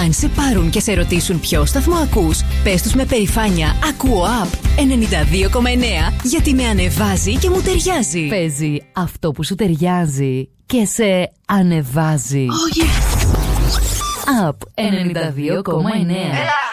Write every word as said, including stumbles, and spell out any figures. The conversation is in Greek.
Αν σε πάρουν και σε ρωτήσουν ποιο σταθμό ακούς, πες τους με περηφάνεια «Ακούω Up ενενήντα δύο κόμμα εννέα», γιατί με ανεβάζει και μου ταιριάζει. Παίζει αυτό που σου ταιριάζει και σε ανεβάζει. Oh yes! Up ενενήντα δύο κόμμα εννέα.